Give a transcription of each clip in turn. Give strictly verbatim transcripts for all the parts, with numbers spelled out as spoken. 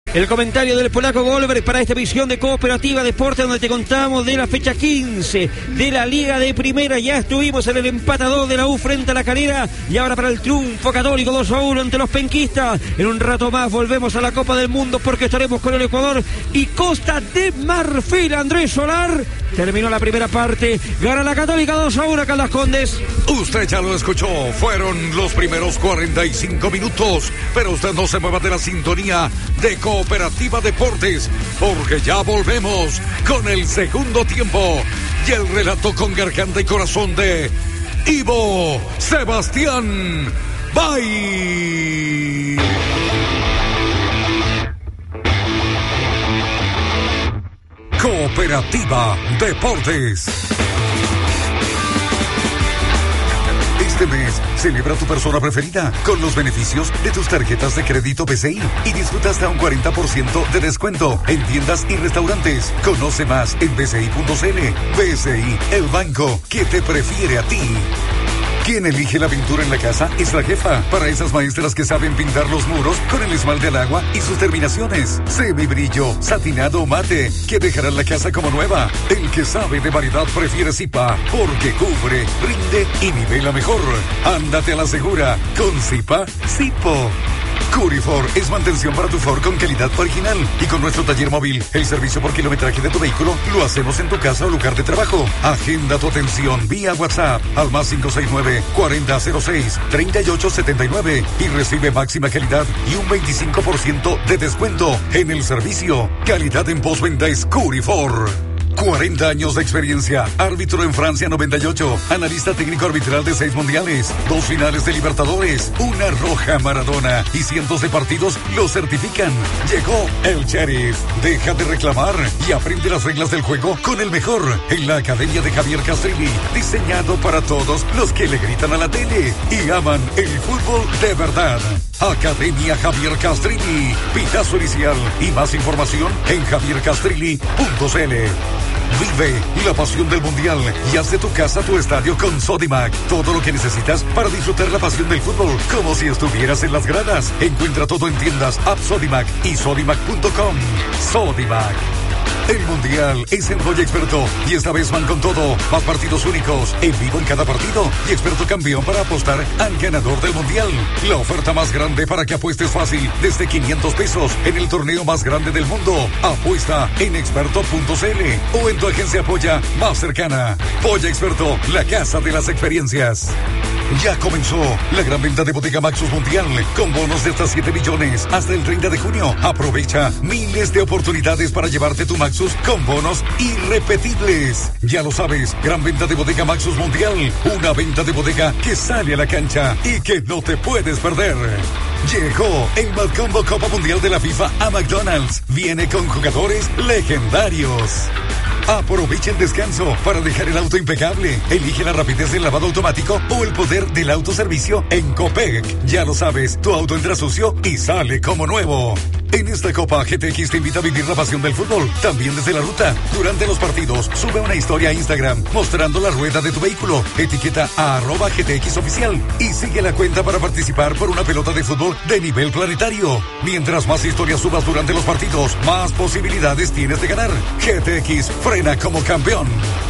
El comentario del polaco Goldberg para esta edición de Cooperativa Deporte, donde te contamos de la fecha quince de la Liga de Primera. Ya estuvimos en el empatador de la U frente a La Calera y ahora para el triunfo Católico dos a uno ante los penquistas. En un rato más volvemos a la Copa del Mundo porque estaremos con el Ecuador y Costa de Marfil. Andrés Solar terminó la primera parte, gana la Católica dos a uno acá en Las Condes. Usted ya lo escuchó, fueron los primeros cuarenta y cinco minutos, pero usted no se mueva de la sintonía de Cooperativa Deportes, porque ya volvemos con el segundo tiempo y el relato con garganta y corazón de Ivo Sebastián Bay. Cooperativa Deportes. Este mes, celebra tu persona preferida con los beneficios de tus tarjetas de crédito B C I y disfruta hasta un cuarenta por ciento de descuento en tiendas y restaurantes. Conoce más en b c i punto c l. B C I, el banco que te prefiere a ti. Quien elige la pintura en la casa es la jefa. Para esas maestras que saben pintar los muros con el esmalte al agua y sus terminaciones, semibrillo, satinado o mate, que dejarán la casa como nueva. El que sabe de variedad prefiere Zipa, porque cubre, rinde y nivela mejor. Ándate a la segura con Zipa Zipo. Curifor es mantención para tu Ford con calidad original. Y con nuestro taller móvil, el servicio por kilometraje de tu vehículo lo hacemos en tu casa o lugar de trabajo. Agenda tu atención vía WhatsApp al más cinco seis nueve, cuarenta cero seis, treinta y ocho setenta y nueve y recibe máxima calidad y un veinticinco por ciento de descuento en el servicio. Calidad en postventa es Curifor. cuarenta años de experiencia, árbitro en Francia noventa y ocho, analista técnico arbitral de seis mundiales, dos finales de Libertadores, una roja Maradona y cientos de partidos lo certifican. Llegó el Sheriff. Deja de reclamar y aprende las reglas del juego con el mejor en la Academia de Javier Castrilli, diseñado para todos los que le gritan a la tele y aman el fútbol de verdad. Academia Javier Castrilli, pitazo inicial y más información en javier castrilli punto c l. Vive la pasión del mundial y haz de tu casa tu estadio con Sodimac. Todo lo que necesitas para disfrutar la pasión del fútbol, como si estuvieras en las gradas. Encuentra todo en tiendas App Sodimac y sodimac punto com. Sodimac. El mundial es en Joya Experto y esta vez van con todo. Más partidos únicos, en vivo en cada partido y experto campeón para apostar al ganador del mundial. La oferta más grande para que apuestes fácil desde quinientos pesos en el torneo más grande del mundo. Apuesta en experto punto c l o en tu agencia Polla más cercana. Polla Experto, la casa de las experiencias. Ya comenzó la gran venta de Bodega Maxus Mundial con bonos de hasta siete millones hasta el treinta de junio. Aprovecha miles de oportunidades para llevarte tu Maxus con bonos irrepetibles. Ya lo sabes, gran venta de Bodega Maxus Mundial, una venta de bodega que sale a la cancha y que no te puedes perder. Llegó el Malcombo Copa Mundial de la FIFA a McDonald's. Viene con jugadores legendarios. Aprovecha el descanso para dejar el auto impecable. Elige la rapidez del lavado automático o el poder del autoservicio en Copec. Ya lo sabes, tu auto entra sucio y sale como nuevo. En esta Copa, G T X te invita a vivir la pasión del fútbol, también desde la ruta. Durante los partidos, sube una historia a Instagram mostrando la rueda de tu vehículo. Etiqueta a arroba G T X oficial y sigue la cuenta para participar por una pelota de fútbol de nivel planetario. Mientras más historias subas durante los partidos, más posibilidades tienes de ganar. G T X frena como campeón.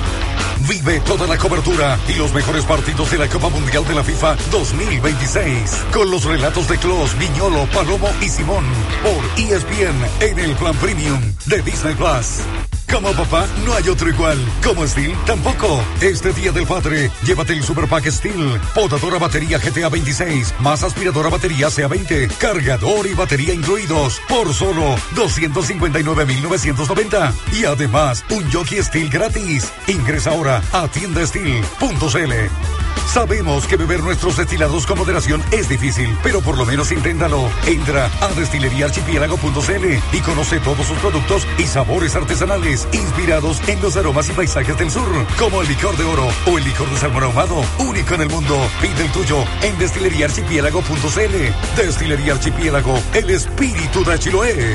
Vive toda la cobertura y los mejores partidos de la Copa Mundial de la FIFA dos mil veintiséis. Con los relatos de Klos, Viñolo, Palomo y Simón. Por E S P N en el plan premium de Disney Plus. Como papá, no hay otro igual. Como Steel, tampoco. Este Día del Padre, llévate el Super Pack Steel. Podadora batería G T A veintiséis, más aspiradora batería C A veinte, cargador y batería incluidos, por solo doscientos cincuenta y nueve mil novecientos noventa. Y además, un Jockey Steel gratis. Ingresa ahora a tienda steel punto c l. Sabemos que beber nuestros destilados con moderación es difícil, pero por lo menos inténtalo. Entra a destilería archipiélago punto c l y conoce todos sus productos y sabores artesanales inspirados en los aromas y paisajes del sur, como el licor de oro o el licor de salmón ahumado, único en el mundo. Pide el tuyo en destilería archipiélago punto c l. Destilería Archipiélago, el espíritu de Chiloé.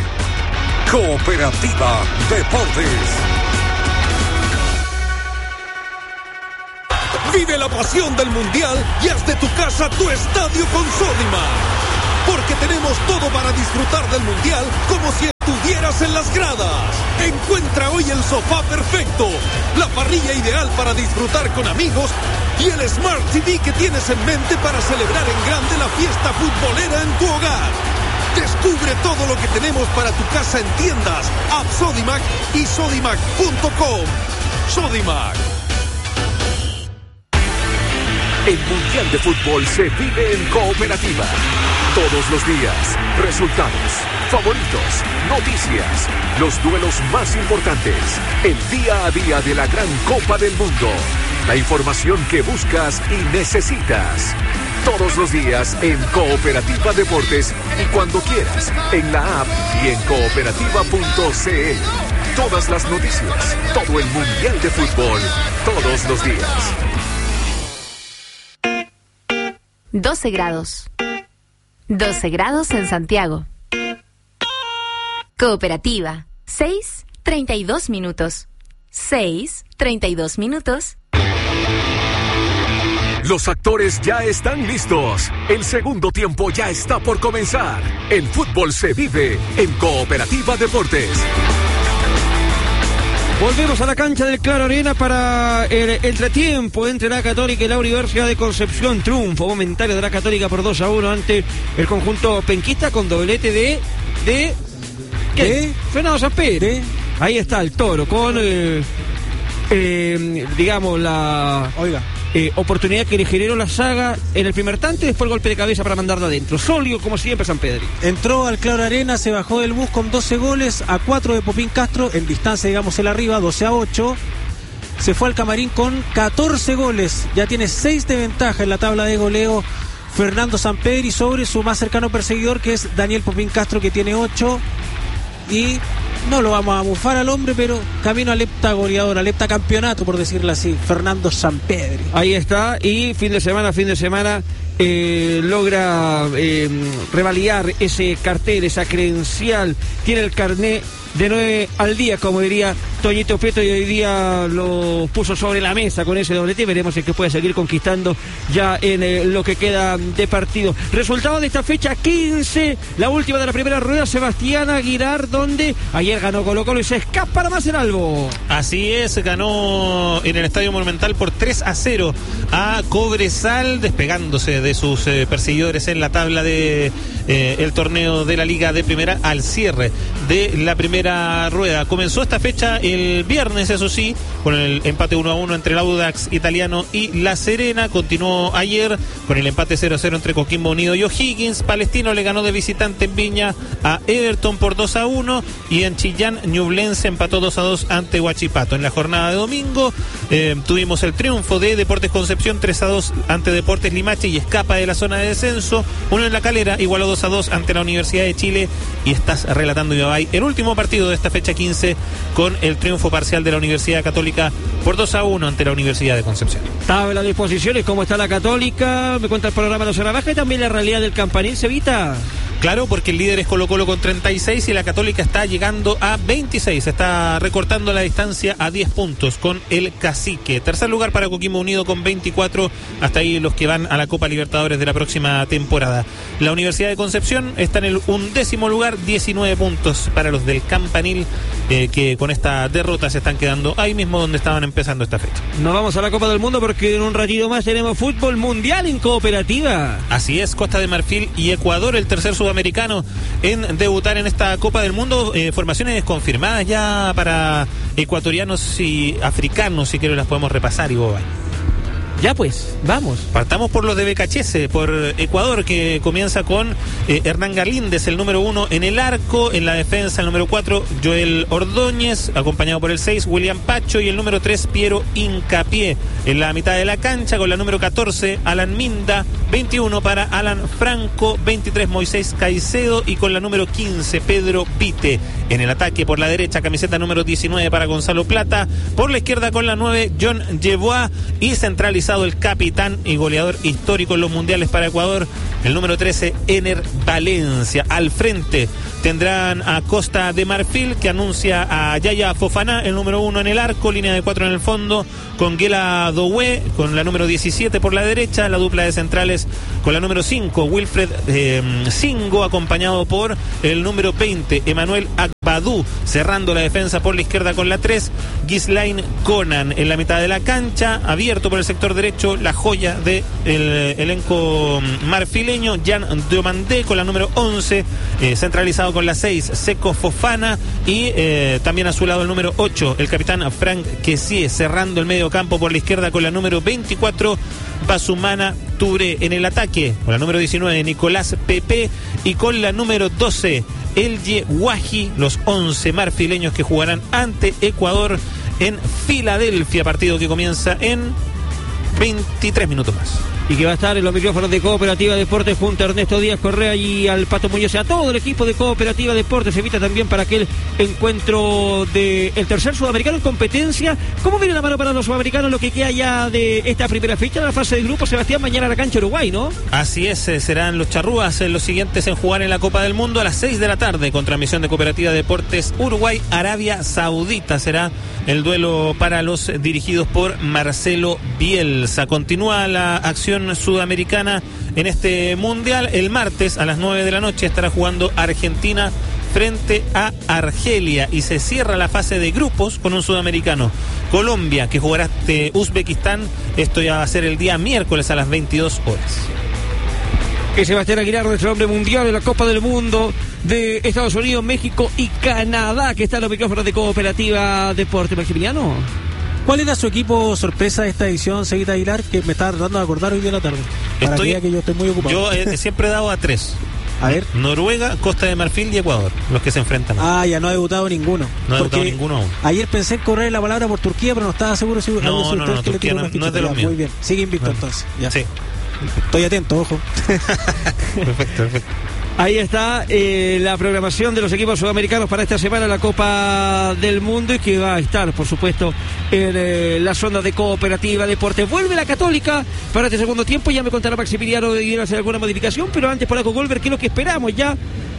Cooperativa Deportes. Vive la pasión del mundial y haz de tu casa tu estadio con Sodimac. Porque tenemos todo para disfrutar del mundial como siempre. risas en las gradas. Encuentra hoy el sofá perfecto, la parrilla ideal para disfrutar con amigos y el Smart T V que tienes en mente para celebrar en grande la fiesta futbolera en tu hogar. Descubre todo lo que tenemos para tu casa en tiendas, App Sodimac y sodimac punto com. Sodimac. El Mundial de Fútbol se vive en Cooperativa. Todos los días, resultados, favoritos, noticias, los duelos más importantes, el día a día de la gran Copa del Mundo, la información que buscas y necesitas. Todos los días en Cooperativa Deportes y cuando quieras, en la app y en cooperativa punto c l. Todas las noticias, todo el Mundial de Fútbol, todos los días. doce grados. doce grados en Santiago. Cooperativa. seis, treinta y dos minutos. seis, treinta y dos minutos. Los actores ya están listos. El segundo tiempo ya está por comenzar. El fútbol se vive en Cooperativa Deportes. Volvemos a la cancha del Claro Arena para el entretiempo entre la Católica y la Universidad de Concepción. Triunfo momentario de la Católica por dos a uno ante el conjunto penquista con doblete de... de... ¿qué? ¿De? Fernando Sampedri. Ahí está el Toro con... Eh, eh, digamos la... Oiga. Eh, oportunidad que le generó la saga en el primer tanto y después el golpe de cabeza para mandarla adentro. Sólido como siempre Sampedri. Entró al Claro Arena, se bajó del bus con doce goles, a cuatro de Popín Castro, en distancia digamos el arriba, doce a ocho. Se fue al camarín con catorce goles, ya tiene seis de ventaja en la tabla de goleo Fernando Sampedri sobre su más cercano perseguidor que es Daniel Popín Castro, que tiene ocho. Y no lo vamos a bufar al hombre, pero camino al heptagoleador, al heptacampeonato, por decirlo así, Fernando Sampedri. Ahí está, y fin de semana, fin de semana eh, logra eh, revalidar ese cartel, esa credencial, tiene el carné de nueve al día, como diría Toñito Prieto, y hoy día lo puso sobre la mesa con ese doblete. Veremos si es que puede seguir conquistando ya en eh, lo que queda de partido. Resultado de esta fecha quince, la última de la primera rueda, Sebastián Aguilar, donde ayer ganó Colo Colo y se escapa más en Albo. Así es, ganó en el Estadio Monumental por tres a cero a Cobresal, despegándose de sus eh, perseguidores en la tabla de eh, el torneo de la Liga de Primera al cierre de la primera rueda. Comenzó esta fecha el viernes, eso sí, con el empate uno a uno entre el Audax Italiano y La Serena. Continuó ayer con el empate cero a cero entre Coquimbo Unido y O'Higgins. Palestino le ganó de visitante en Viña a Everton por dos a uno y en Chillán Ñublense empató dos a dos ante Huachipato. En la jornada de domingo eh, tuvimos el triunfo de Deportes Concepción tres a dos ante Deportes Limache y escapa de la zona de descenso. Uno en La Calera igualó dos a dos ante la Universidad de Chile y estás relatando, Ibai, el último partido de esta fecha quince con el triunfo parcial de la Universidad Católica por dos a uno ante la Universidad de Concepción. Tabla de posiciones, ¿cómo está la Católica? Me cuenta el programa de los Baja y también la realidad del Campanil, Cevita. Claro, porque el líder es Colo Colo con treinta y seis y la Católica está llegando a veintiséis, está recortando la distancia a diez puntos con el Cacique. Tercer lugar para Coquimbo Unido con veinticuatro, hasta ahí los que van a la Copa Libertadores de la próxima temporada. La Universidad de Concepción está en el undécimo lugar, diecinueve puntos para los del Campanil, eh, que con esta derrota se están quedando ahí mismo donde estaban empezando esta fecha. Nos vamos a la Copa del Mundo porque en un ratito más tenemos fútbol mundial en Cooperativa. Así es, Costa de Marfil y Ecuador, el tercer sudamericano en debutar en esta Copa del Mundo. Eh, formaciones confirmadas ya para ecuatorianos y africanos, si quieren las podemos repasar, y Boba. Ya pues, vamos. Partamos por los de Becachese, por Ecuador, que comienza con eh, Hernán Galíndez, el número uno en el arco, en la defensa el número cuatro, Joel Ordóñez, acompañado por el seis, William Pacho, y el número tres, Piero Hincapié. En la mitad de la cancha, con la número catorce, Alan Minda, veintiuno para Alan Franco, veintitrés, Moisés Caicedo, y con la número quince, Pedro Pite. En el ataque por la derecha, camiseta número diecinueve para Gonzalo Plata, por la izquierda con la nueve, John Yeboah, y centralizado el capitán y goleador histórico en los mundiales para Ecuador, el número trece, Ener Valencia. Al frente tendrán a Costa de Marfil, que anuncia a Yaya Fofana, el número uno en el arco, línea de cuatro en el fondo, con Guela Doué, con la número diecisiete por la derecha, la dupla de centrales con la número cinco, Wilfred eh, Singo, acompañado por el número veinte, Emanuel Akbar. Badú cerrando la defensa por la izquierda con la tres, Ghislain Conan en la mitad de la cancha, abierto por el sector derecho, la joya del de elenco marfileño, Jan Diomandé con la número once, eh, centralizado con la seis, Seco Fofana, y eh, también a su lado el número ocho, el capitán Frank Kessié, cerrando el medio campo por la izquierda con la número veinticuatro, Basumana Touré. En el ataque con la número diecinueve, Nicolás Pepe, y con la número doce, Elye Wahi, los once marfileños que jugarán ante Ecuador en Filadelfia, partido que comienza en veintitrés minutos más. Y que va a estar en los micrófonos de Cooperativa Deportes junto a Ernesto Díaz Correa y al Pato Muñoz, a todo el equipo de Cooperativa Deportes. Se invita también para aquel encuentro del de tercer sudamericano en competencia. ¿Cómo viene la mano para los sudamericanos lo que queda ya de esta primera fecha de la fase de grupo, Sebastián? Mañana a la cancha Uruguay, ¿no? Así es, serán los charrúas los siguientes en jugar en la Copa del Mundo a las seis de la tarde, con transmisión de Cooperativa Deportes. Uruguay, Arabia Saudita será el duelo para los dirigidos por Marcelo Bielsa. Continúa la acción sudamericana en este mundial. El martes a las nueve de la noche estará jugando Argentina frente a Argelia y se cierra la fase de grupos con un sudamericano, Colombia, que jugará ante Uzbekistán. Esto ya va a ser el día miércoles a las veintidós horas. Que Sebastián Aguilar, nuestro hombre mundial de la Copa del Mundo de Estados Unidos, México y Canadá, que está en los micrófonos de Cooperativa Deporte. Maximiliano, ¿cuál era su equipo sorpresa de esta edición, Seguita Aguilar, que me estaba tratando de acordar hoy día en la tarde? Para estoy, que, que yo estoy muy ocupado. Yo eh, siempre he dado a tres. A ver. Noruega, Costa de Marfil y Ecuador, los que se enfrentan. Ah, ya no ha debutado ninguno. No ha debutado ninguno aún. Ayer pensé en correr la palabra por Turquía, pero no estaba seguro si... No, no, no, no, Turquía no, no es de los míos. Muy bien, sigue invicto no. entonces. Ya. Sí. Estoy atento, ojo. Perfecto, perfecto. Ahí está eh, la programación de los equipos sudamericanos para esta semana, la Copa del Mundo, y que va a estar, por supuesto, en eh, la zona de Cooperativa Deportes. Vuelve la Católica para este segundo tiempo. Ya me contará Maximiliano de ir a hacer alguna modificación, pero antes, Polaco Golver, ¿qué es lo que esperamos ya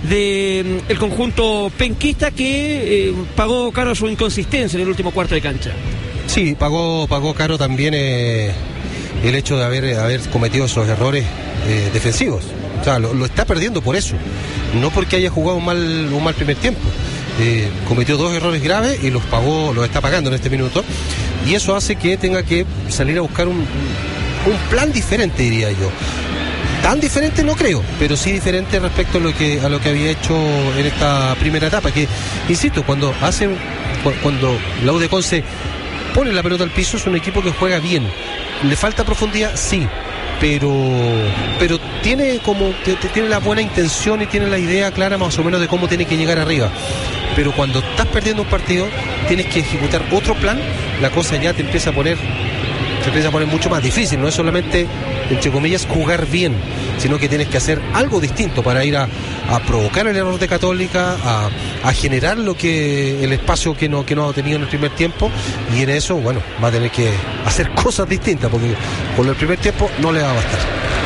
de mm, el conjunto penquista que eh, pagó caro su inconsistencia en el último cuarto de cancha? Sí, pagó, pagó caro también eh, el hecho de haber, haber cometido esos errores eh, defensivos. O sea, lo, lo está perdiendo por eso, no porque haya jugado un mal, un mal primer tiempo. Eh, cometió dos errores graves y los pagó, los está pagando en este minuto, y eso hace que tenga que salir a buscar un, un plan diferente, diría yo. Tan diferente no creo, pero sí diferente respecto a lo que a lo que había hecho en esta primera etapa, que, insisto, cuando hace cuando la U de Conce pone la pelota al piso, es un equipo que juega bien. ¿Le falta profundidad? Sí. Pero pero tiene como t- t- tiene la buena intención y tiene la idea clara más o menos de cómo tiene que llegar arriba. Pero cuando estás perdiendo un partido, tienes que ejecutar otro plan, la cosa ya te empieza a poner se empieza a poner mucho más difícil. No es solamente, entre comillas, jugar bien, sino que tienes que hacer algo distinto para ir a, a provocar el error de Católica, a, a generar lo que el espacio que no, que no ha tenido en el primer tiempo, y en eso, bueno, va a tener que hacer cosas distintas, porque con el primer tiempo no le va a bastar.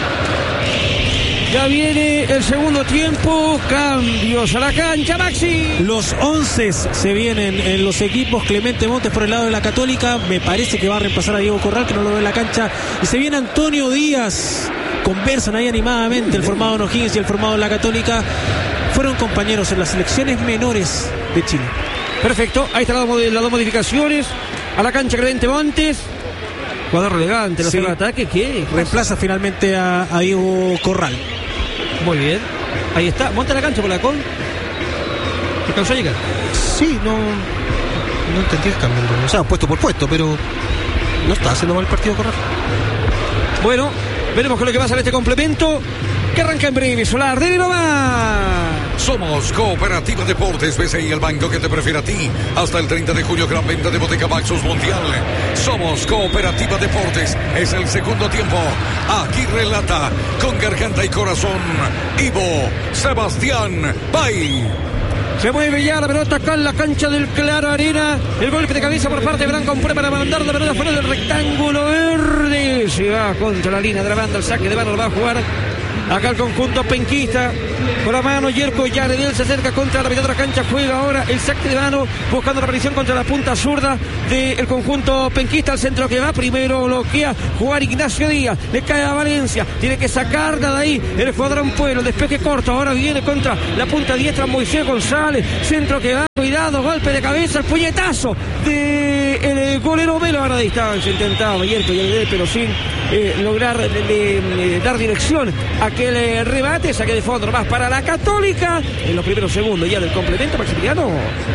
Ya viene el segundo tiempo, cambios a la cancha, Maxi. Los once se vienen en los equipos. Clemente Montes por el lado de la Católica, me parece que va a reemplazar a Diego Corral, que no lo ve en la cancha, y se viene Antonio Díaz. Conversan ahí animadamente el formado en O'Higgins y el formado en la Católica. Fueron compañeros en las selecciones menores de Chile. Perfecto, ahí están las dos modificaciones. A la cancha Clemente Montes, jugador relevante, no sé, el ataque, ¿qué? Reemplaza finalmente a, a Diego Corral. Muy bien, ahí está, monta la cancha por la con. ¿Qué causó llegar? Sí, no no entendí el cambio, o sea, puesto por puesto, pero no está haciendo mal el partido Corral. Bueno, veremos con lo que pasa en este complemento, que arranca en breve. Solar, dele nomás. Somos Cooperativa Deportes B C I, el banco que te prefiere a ti. Hasta el treinta de junio, gran venta de Boteca Maxus Mundial. Somos Cooperativa Deportes. Es el segundo tiempo. Aquí relata con garganta y corazón Ivo Sebastián Bay. Se mueve ya la pelota acá en la cancha del Claro Arena. El golpe de cabeza por parte de Branco Compre para mandar la pelota fuera del rectángulo verde. Se va contra la línea de la banda. El saque de mano lo va a jugar acá el conjunto penquista. Con la mano, Yerko Yaredel se acerca contra la mitad de la cancha. Juega ahora el saque de mano, buscando la aparición contra la punta zurda del conjunto penquista. Al centro que va, primero bloquea Juan Ignacio Díaz. Le cae a Valencia, tiene que sacarla de ahí el jugador Ampuero. El despeje corto, ahora viene contra la punta diestra Moisés González. Centro que va, cuidado, golpe de cabeza, el puñetazo de el golero Melo a la distancia. Intentaba Yerko Yaredel, pero sin eh, lograr de, de, de, dar dirección a aquel eh, rebate. Saque de fondo más para la Católica en los primeros segundos ya del complemento. Maximiliano.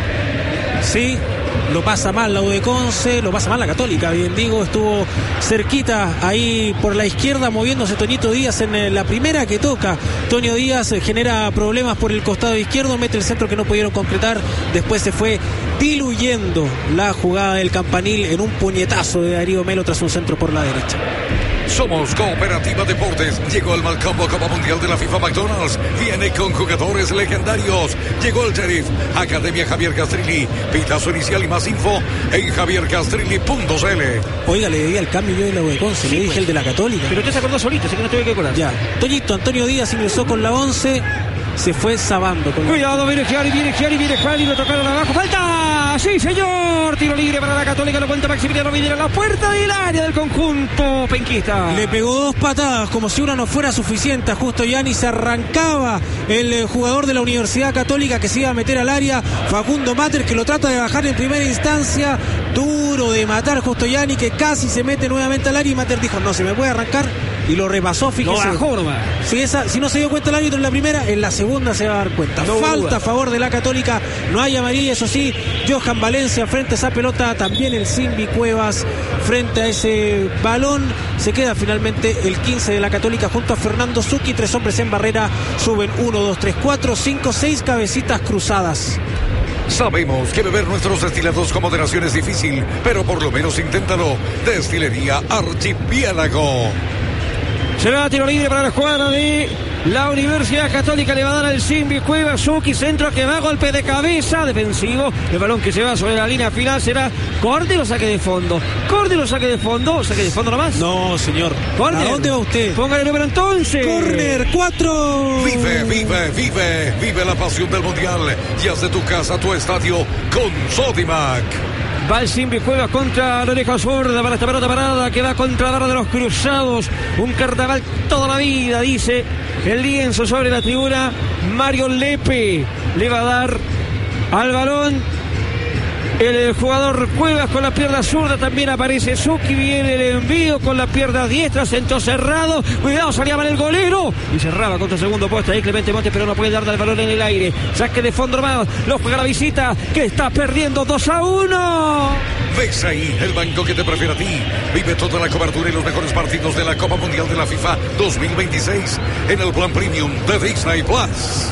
Sí, lo pasa mal la U de Conce, lo pasa mal la Católica, bien digo, estuvo cerquita ahí por la izquierda moviéndose Toñito Díaz en la primera que toca. Toño Díaz genera problemas por el costado izquierdo, mete el centro que no pudieron concretar, después se fue diluyendo la jugada del Campanil en un puñetazo de Darío Melo tras un centro por la derecha. Somos Cooperativa Deportes. Llegó el Malcombo Copa Mundial de la FIFA McDonald's. Viene con jugadores legendarios. Llegó el Sheriff. Academia Javier Castrilli. Pitazo inicial y más info en javier castrilli punto c l. Oiga, le di al cambio yo de la U de Conce, sí, le dije pues el de la Católica. Pero usted se acordó solito, así que no tuve que colar. Ya. Toñito Antonio Díaz ingresó con la once. Se fue sabando. Con Cuidado, viene Gianni, viene Gianni, viene Gianni, lo tocaron abajo. ¡Falta! ¡Sí, señor! Tiro libre para la Católica, lo cuenta Maximiliano Videla. La puerta del área del conjunto penquista. Le pegó dos patadas, como si una no fuera suficiente. Justo Gianni se arrancaba el jugador de la Universidad Católica que se iba a meter al área. Facundo Mater, que lo trata de bajar en primera instancia. Duro de matar Justo Gianni, que casi se mete nuevamente al área. Y Mater dijo, no, se me puede arrancar. Y lo repasó, fíjese. No bajó nomás. Si, esa, si no se dio cuenta el árbitro en la primera, en la segunda se va a dar cuenta. No Falta duda. A favor de la Católica. No hay amarilla, eso sí. Johan Valencia frente a esa pelota. También el Simbi Cuevas frente a ese balón. Se queda finalmente el quince de la Católica junto a Fernando Zucchi. Tres hombres en barrera. Suben uno, dos, tres, cuatro, cinco, seis cabecitas cruzadas. Sabemos que beber nuestros destilados con moderación es difícil, pero por lo menos inténtalo. Destilería Archipiélago. Será tiro libre para la escuadra de la Universidad Católica. Le va a dar al Simbi Cuevas. Zucchi, centro que va, golpe de cabeza defensivo. El balón que se va sobre la línea final será corte o saque de fondo. Corte o saque de fondo. Saque de fondo nomás. No, señor. Corner. ¿A dónde va usted? Póngale el número entonces. Corner, cuatro. Vive, vive, vive. Vive la pasión del Mundial. Y haz de tu casa tu estadio con Sodimac. Va el Simbi Cuevas contra la oreja zurda para esta pelota parada que va contra la barra de los cruzados. Un carnaval toda la vida, dice el lienzo sobre la tribuna. Mario Lepe le va a dar al balón el jugador Cuevas con la pierna zurda. También aparece Zucchi. Viene el envío con la pierna diestra. Centro cerrado. Cuidado, salía mal el golero. Y cerraba contra el segundo puesto. Ahí Clemente Montes, pero no puede darle el balón en el aire. Saque de fondo más. Lo juega la visita, que está perdiendo dos a uno. Ves ahí el banco que te prefiere a ti. Vive toda la cobertura y los mejores partidos de la Copa Mundial de la FIFA dos mil veintiséis en el plan premium de Disney Plus.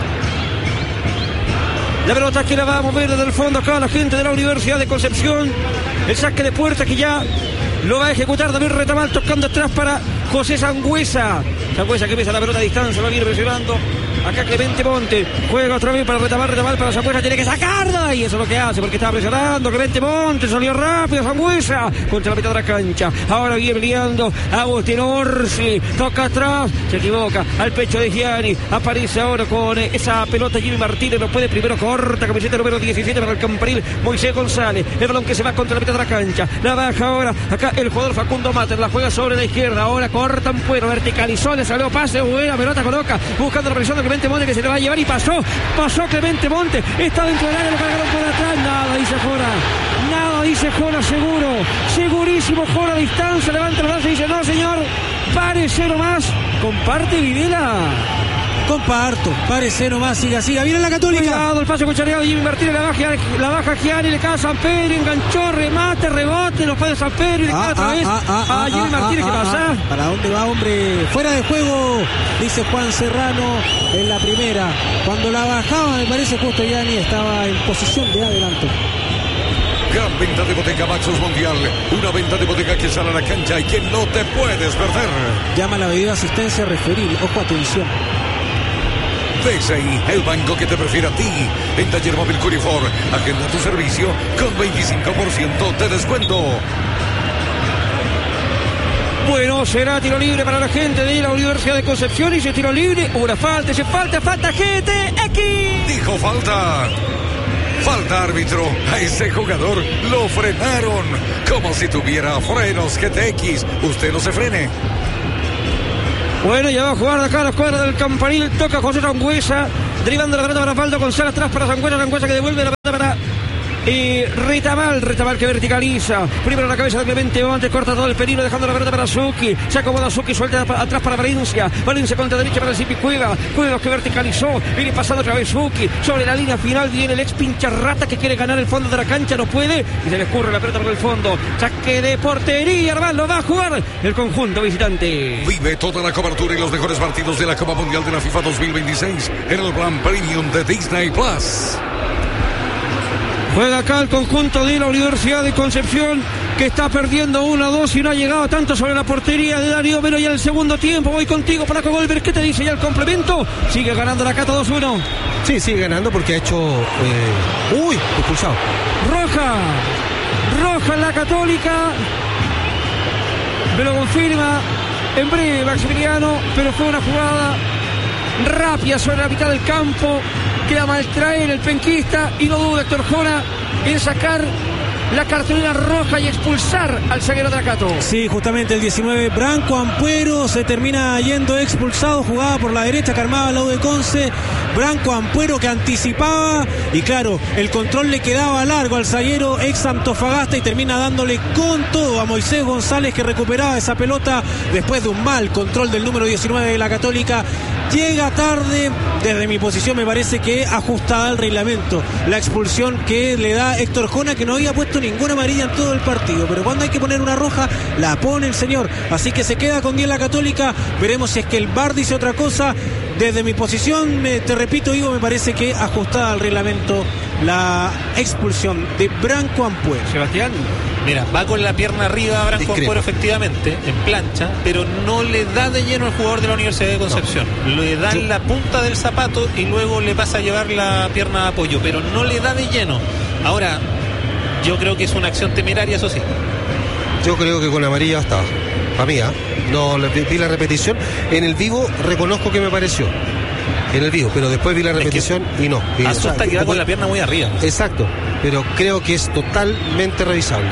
La pelota que la va a mover desde el fondo acá la gente de la Universidad de Concepción. El saque de puerta que ya lo va a ejecutar David Retamal, tocando atrás para José Sangüesa. Sangüesa que pesa la pelota a distancia, lo viene presionando. Acá Clemente Monte juega otra vez para Retamal, Retamal para Sangüesa, tiene que sacarla. Y eso es lo que hace porque estaba presionando. Clemente Monte salió rápido, Sangüesa contra la mitad de la cancha. Ahora viene liando Agustín Orsi, toca atrás, se equivoca al pecho de Gianni. Aparece ahora con esa pelota Jimmy Martínez, no puede, primero corta, camiseta número diecisiete para el Campanil, Moisés González. El balón que se va contra la mitad de la cancha, la baja ahora acá el jugador Facundo Mater, la juega sobre la izquierda. Ahora corta un puero, verticalizó, le salió pase, buena pelota, coloca, buscando la presión de Clemente Monte que se le va a llevar y pasó, pasó Clemente Monte, está dentro del área, lo cargaron por atrás, nada dice Jora, nada dice Jora, seguro, segurísimo Jora a distancia, levanta los brazos y dice, no señor, parece nomás, comparte Videla. Comparto, parece nomás, siga, siga, viene la Católica. Cuidado, el pase cuchareado de Jimmy Martínez, la baja, la baja Gianni, le cae a San Pedro, enganchó, remate, rebote, lo fue de San Pedro y le cae ah, otra ah, vez ah, ah, a Jimmy ah, Martínez, ah, ¿qué pasa? Ah, ¿para dónde va, hombre? Fuera de juego, dice Juan Serrano en la primera. Cuando la bajaba, me parece justo Gianni estaba en posición de adelanto. Gran venta de Bodeca Maxus Mundial. Una venta de bodega que sale a la cancha y que no te puedes perder. Llama la medida asistencia referil. Ojo, atención. Ves ahí el banco que te prefiere a ti. En Taller Móvil Curifor, agenda tu servicio con veinticinco por ciento de descuento. Bueno, será tiro libre para la gente de la Universidad de Concepción. Y ese tiro libre, una falta, ese falta, falta G T X. Dijo falta. Falta, árbitro. A ese jugador lo frenaron. Como si tuviera frenos G T X. Usted no se frene. Bueno, ya va a jugar de acá a la escuadra del Campanil. Toca José Sangüesa. Derivando la pelota para Osvaldo González. Atrás para Sangüesa. Sangüesa que devuelve la pelota para Y Retamal, Retamal que verticaliza. Primero la cabeza de Clemente Montes, corta todo el peligro, dejando la pelota para Suki. Se acomoda Suki, suelta atrás para Valencia. Valencia contra derecha para el Zipi Cueva. Cuevas que verticalizó. Viene pasando otra vez Suki. Sobre la línea final viene el ex pincharrata que quiere ganar el fondo de la cancha. No puede. Y se le escurre la pelota por el fondo. Saque de portería. Armando va a jugar el conjunto visitante. Vive toda la cobertura y los mejores partidos de la Copa Mundial de la FIFA dos mil veintiséis en el Plan Premium de Disney Plus. Juega acá el conjunto de la Universidad de Concepción, que está perdiendo uno a dos y no ha llegado tanto sobre la portería de Darío Melo ya en el segundo tiempo. Voy contigo, Paco Golver. ¿Qué te dice ya el complemento? Sigue ganando la Cata dos uno. Sí, sigue ganando porque ha hecho... Eh... ¡Uy! Expulsado. Roja. Roja en la Católica. Me lo confirma en breve Maximiliano, pero fue una jugada rápida sobre la mitad del campo. Queda maltraer el penquista y no duda Héctor Jona en sacar la cartulina roja y expulsar al zaguero Dracato. Sí, justamente el diecinueve, Branco Ampuero, se termina yendo expulsado, jugaba por la derecha que armaba el lado de Conce. Branco Ampuero que anticipaba y claro, el control le quedaba largo al zaguero ex Antofagasta y termina dándole con todo a Moisés González, que recuperaba esa pelota después de un mal control del número diecinueve de la Católica. Llega tarde, desde mi posición me parece que ajustada al reglamento la expulsión que le da Héctor Jona, que no había puesto ninguna amarilla en todo el partido, pero cuando hay que poner una roja la pone el señor, así que se queda con diez la Católica. Veremos si es que el V A R dice otra cosa. Desde mi posición, me, te repito, Ivo, me parece que ajustada al reglamento la expulsión de Branco Ampuero. Sebastián, mira, va con la pierna arriba Branco Discrepo. Ampuero efectivamente, en plancha, pero no le da de lleno al jugador de la Universidad de Concepción. No. Le da en la punta del zapato y luego le pasa a llevar la pierna de apoyo, pero no le da de lleno. Ahora, yo creo que es una acción temeraria, eso sí. Yo creo que con amarilla estaba. Para mí, ¿eh? No le vi la repetición. En el vivo reconozco que me pareció. En el vivo, pero después vi la repetición es que y no. Y, asusta, o sea, que va con la pierna muy arriba. Exacto, pero creo que es totalmente revisable.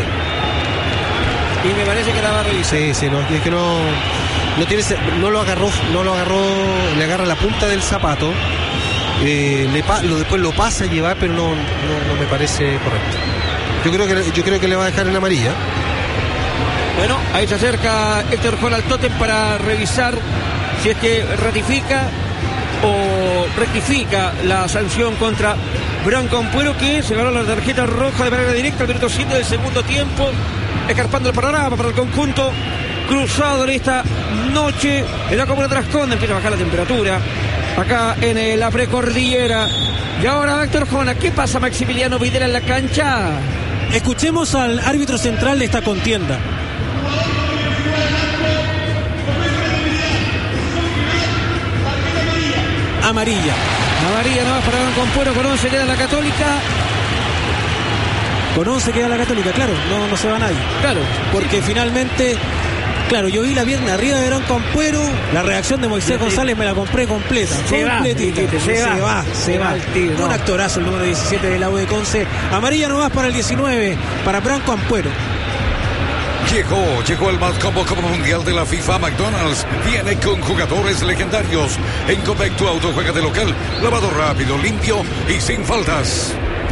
Y me parece que la va a revisar. Sí, sí, no, es que no, no tiene, no lo agarró, no lo agarró, le agarra la punta del zapato, eh, le pa, lo, después lo pasa a llevar, pero no, no, no me parece correcto. Yo creo que, yo creo que le va a dejar en amarilla. Bueno, ahí se acerca Héctor Jona al tótem para revisar si es que ratifica o rectifica la sanción contra Branco Ampuero, que se ganó la tarjeta roja de manera directa al minuto siete del segundo tiempo, escarpando el panorama para el conjunto cruzado en esta noche en la comuna de Trasconde. Empieza a bajar la temperatura acá en la precordillera. Y ahora Héctor Jona, ¿qué pasa, Maximiliano Videla en la cancha? Escuchemos al árbitro central de esta contienda. Amarilla. Amarilla no va para Branco Ampuero, con once queda la Católica. Con once queda la Católica, claro, no, no se va nadie. Claro, porque finalmente, claro, yo vi la pierna arriba de Branco Ampuero, la reacción de Moisés González me la compré completa. Se completita. Va, se, se va, va, se, se va. va. Tío, no. Un actorazo el número diecisiete de la U de Conce. Amarilla nomás para el diecinueve, para Branco Ampuero. Llegó, llegó el más combo Copa Mundial de la FIFA. McDonald's viene con jugadores legendarios. En Copec tu auto juega de local, lavado rápido, limpio y sin faltas.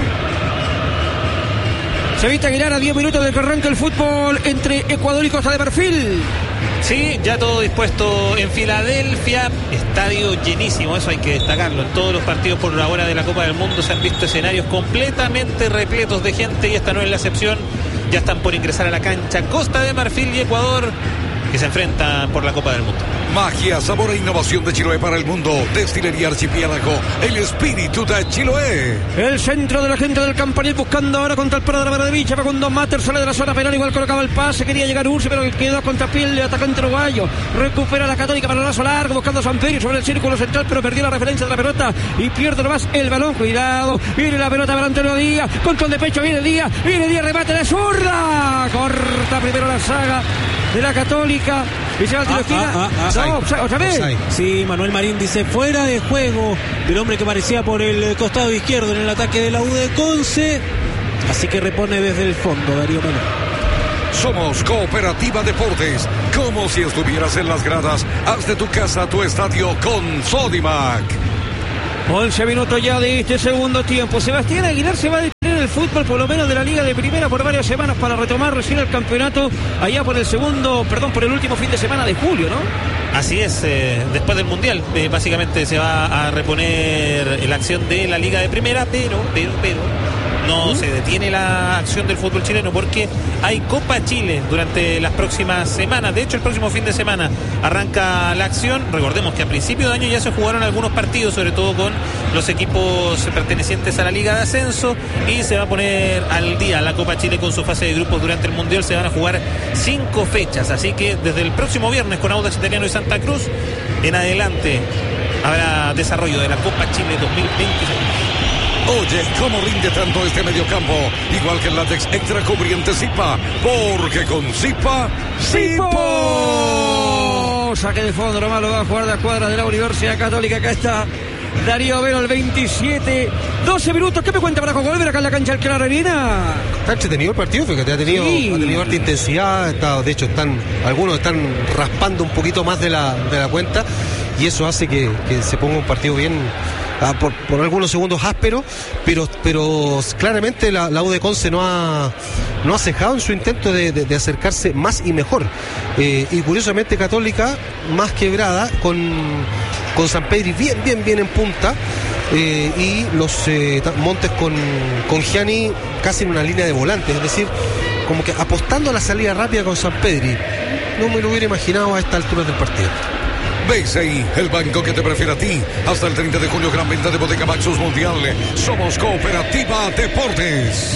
Se evita Aguilar a diez minutos de que arranca el fútbol entre Ecuador y Costa de Marfil. Sí, ya todo dispuesto en Filadelfia, estadio llenísimo, eso hay que destacarlo. En todos los partidos por ahora de la Copa del Mundo se han visto escenarios completamente repletos de gente y esta no es la excepción. Ya están por ingresar a la cancha Costa de Marfil y Ecuador, que se enfrentan por la Copa del Mundo. Magia, sabor e innovación de Chiloé para el mundo. Destilería Archipiélago, el espíritu de Chiloé. El centro de la gente del Campanil buscando ahora contra el paro de la Maravilla. Va con dos Mater, sale de la zona penal, igual colocaba el pase. Quería llegar Ursi, pero quedó contra piel de atacante uruguayo. Recupera la Católica para el lazo largo, buscando a Samperio sobre el círculo central, pero perdió la referencia de la pelota y pierde nomás el balón. Cuidado, viene la pelota para Antonio Díaz. Control de pecho, viene Díaz, viene Díaz, remate de zurda. Corta primero la saga de la Católica. Y se va al tiro de esquina. Ah, ah, ah, no, offside, ¿otra vez? Offside. Sí, Manuel Marín dice fuera de juego del hombre que aparecía por el costado izquierdo en el ataque de la U de Conce. Así que repone desde el fondo Darío Melo. Somos Cooperativa Deportes. Como si estuvieras en las gradas. Haz de tu casa tu estadio con Sodimac. once minutos ya de este segundo tiempo. Sebastián Aguilar se va a detener el fútbol, por lo menos de la Liga de Primera, por varias semanas para retomar recién el campeonato allá por el segundo, perdón, por el último fin de semana de julio, ¿no? Así es, eh, después del Mundial, eh, básicamente se va a reponer la acción de la Liga de Primera, pero, pero, pero, no ¿Mm? se detiene la acción del fútbol chileno porque hay Copa Chile durante las próximas semanas. De hecho, el próximo fin de semana arranca la acción. Recordemos que a principio de año ya se jugaron algunos partidos, sobre todo con los equipos pertenecientes a la Liga de Ascenso, y se va a poner al día la Copa Chile con su fase de grupos durante el Mundial. Se van a jugar cinco fechas, así que desde el próximo viernes con Audax Italiano y Santa Cruz en adelante habrá desarrollo de la Copa Chile dos mil veintiséis. Oye, ¿cómo rinde tanto este mediocampo? Igual que el látex extra cubriente Zipa, porque con Zipa, ¡Zipo! Saque de fondo, nomás lo va a jugar de cuadras de la Universidad Católica. Acá está Darío Vero, el veintisiete, doce minutos. ¿Qué me cuenta para volver acá en la cancha del Claro Arena? Está entretenido el partido, fíjate, ha tenido, Sí. ha tenido harta intensidad, está, de hecho están, algunos están raspando un poquito más de la, de la cuenta, y eso hace que, que se ponga un partido bien, ah, por, por algunos segundos áspero, pero, pero claramente la, la U de Conce no ha, no ha cejado en su intento de, de, de acercarse más y mejor, eh, y curiosamente Católica más quebrada, con, con San Pedri bien, bien, bien en punta. Eh, y los eh, Montes con, con Gianni casi en una línea de volantes, es decir, como que apostando a la salida rápida con San Pedri. No me lo hubiera imaginado a esta altura del partido. B C I, el banco que te prefiere a ti. Hasta el treinta de junio, gran venta de Bodega Maxus Mundial. Somos Cooperativa Deportes.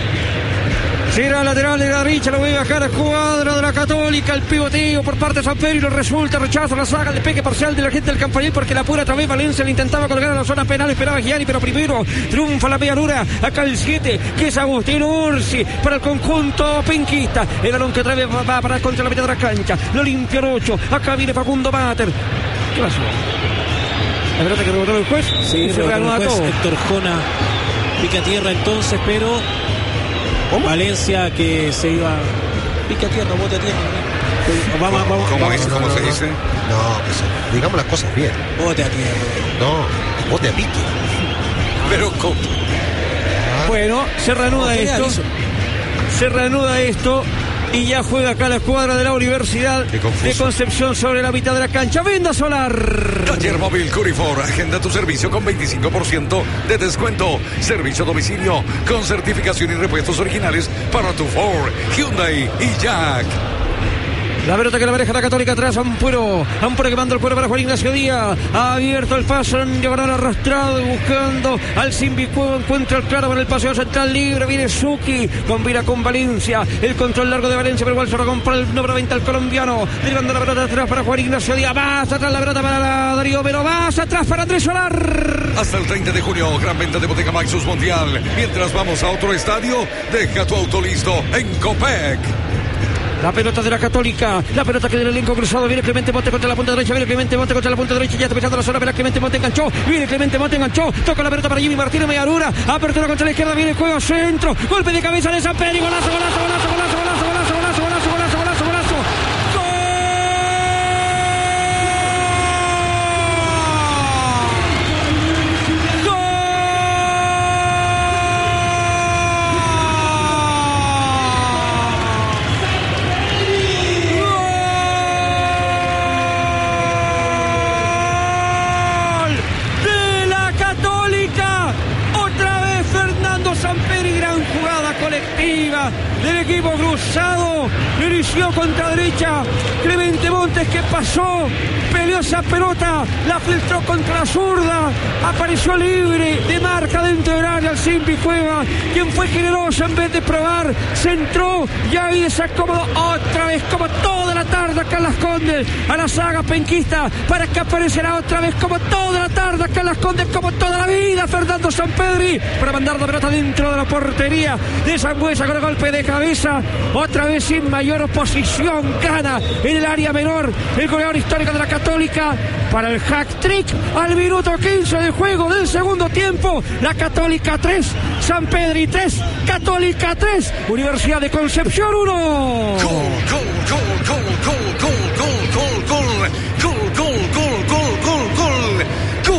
Será lateral de la derecha, lo voy a bajar a cuadra de la Católica. El pivoteo por parte de San Pedro resulta, rechaza la saga, el pegue parcial de la gente del Campanil, porque la pura otra vez Valencia le intentaba colgar a la zona penal, esperaba Gianni, pero primero triunfa la medianura. Acá el siete, que es Agustín Ursi para el conjunto penquista. El balón que otra vez va para contra la mitad de la cancha, lo limpia el ocho. Acá viene Facundo Mater. ¿Qué pasó? La pelota que rebotó el juez. Sí, se reanuda todo. Héctor Jona pica tierra entonces, pero ¿cómo? Valencia que se iba pica tierra, bote a tierra. Vamos, ¿Cómo, vamos, ¿cómo, vamos, es, ¿cómo no, se no, dice? No, pues, digamos las cosas bien. Bote a tierra. No, bote a pique. Pero ¿cómo? Bueno, se reanuda esto. Se reanuda esto. Y ya juega acá la escuadra de la Universidad de Concepción sobre la mitad de la cancha. Venda Solar. Taller Móvil Curifor. Agenda tu servicio con veinticinco por ciento de descuento. Servicio a domicilio con certificación y repuestos originales para tu Ford, Hyundai y Jack. La pelota que la maneja la Católica atrás, Ampuero. Ampuero que manda el cuero para Juan Ignacio Díaz. Ha abierto el paso en diagonal arrastrado, buscando al Simbicuevo. Encuentra el claro para el paseo central libre. Viene Suki, combina con Valencia. El control largo de Valencia, pero igual se lo compra el número veinte al colombiano. Derivando la pelota atrás para Juan Ignacio Díaz. Más atrás la pelota para la Darío, pero más atrás para Andrés Solar. Hasta el treinta de junio, gran venta de Bodega Maxus Mundial. Mientras vamos a otro estadio, deja tu auto listo en Copec. La pelota de la Católica, la pelota que del elenco cruzado, viene Clemente Monte contra la punta derecha, viene Clemente Monte contra la punta derecha, ya está pisando la zona, pero Clemente Monte enganchó, viene Clemente Monte enganchó, toca la pelota para Jimmy Martínez, Mediarura, apertura contra la izquierda, viene el juego centro, golpe de cabeza de San Pedro, golazo, golazo, golazo, golazo, golazo, golazo, golazo, golazo, golazo, golazo, golazo, colectiva del equipo cruzado, lo inició contra derecha Clemente Montes, que pasó, peleó esa pelota, la filtró contra la zurda, apareció libre de marca dentro del área al Simbi Cueva, quien fue generoso en vez de probar, centró y ahí se acomodó otra vez como toda la tarde acá en Las Condes a la saga penquista, para que aparecerá otra vez como toda la tarde acá en Las Condes, como toda la vida Fernando Sampedri, para mandar la pelota dentro de la portería de Sangüesa con el golpe de cabeza, otra vez sin mayor oposición, gana en el área menor el goleador histórico de la Católica para el hack-trick al minuto quince de juego del segundo tiempo. La Católica tres, San Pedri tres, Católica tres, Universidad de Concepción uno. Gol, gol, gol, gol, gol, gol, gol, gol, gol, gol, gol, gol, gol, gol,